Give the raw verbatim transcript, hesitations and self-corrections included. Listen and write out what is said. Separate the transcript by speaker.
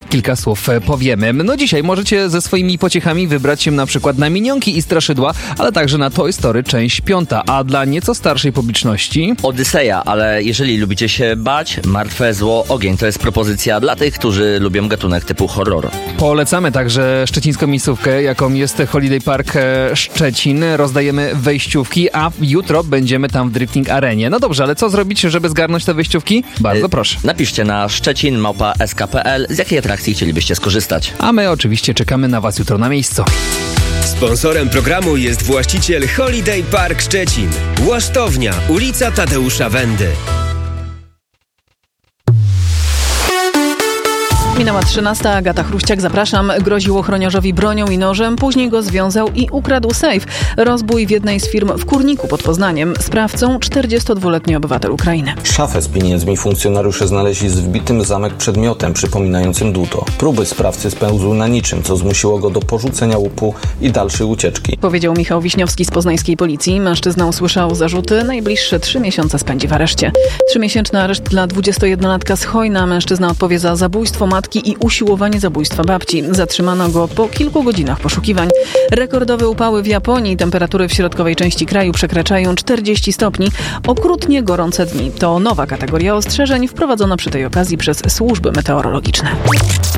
Speaker 1: kilka słów powiemy. No dzisiaj możecie ze swoimi pociechami wybrać się na przykład na Minionki i Straszydła, ale także na Toy Story część piąta, a dla nieco starszej publiczności
Speaker 2: Odyseja, ale jeżeli lubicie się bać, Martwe Zło, Ogień to jest propozycja dla tych, którzy lubią gatunek typu horror.
Speaker 1: Polecamy także szczecińską miejscówkę, jaką jest Holiday Park Szczecin. Rozdajemy wejściówki, a jutro będziemy tam w Drifting Arenie. No dobrze, ale co zrobić, żeby zgarnąć te wejściówki? Bardzo y- proszę.
Speaker 2: Napiszcie na szczecin małpa s k kropka p l, z jakiej atrakcji chcielibyście skorzystać.
Speaker 1: A my oczywiście czekamy na was jutro na miejscu.
Speaker 3: Sponsorem programu jest właściciel Holiday Park Szczecin. Łasztownia, ulica Tadeusza Wendy.
Speaker 4: Minęła trzynasta, Agata Chruściak, zapraszam. Groził ochroniarzowi bronią i nożem, później go związał i ukradł sejf. Rozbój w jednej z firm w Kurniku pod Poznaniem. Sprawcą czterdziestodwuletni obywatel Ukrainy.
Speaker 5: Szafę z pieniędzmi funkcjonariusze znaleźli z wbitym w zamek przedmiotem przypominającym dłuto. Próby sprawcy spełzły na niczym, co zmusiło go do porzucenia łupu i dalszej ucieczki.
Speaker 4: Powiedział Michał Wiśniowski z poznańskiej policji. Mężczyzna usłyszał zarzuty. Najbliższe trzy miesiące spędzi w areszcie. Trzymiesięczny areszt dla dwudziestojednolatka z Chojna. Mężczyzna odpowie za zabójstwo matki i usiłowanie zabójstwa babci. Zatrzymano go po kilku godzinach poszukiwań. Rekordowe upały w Japonii. Temperatury w środkowej części kraju przekraczają czterdzieści stopni. Okrutnie gorące dni to nowa kategoria ostrzeżeń wprowadzona przy tej okazji przez służby meteorologiczne.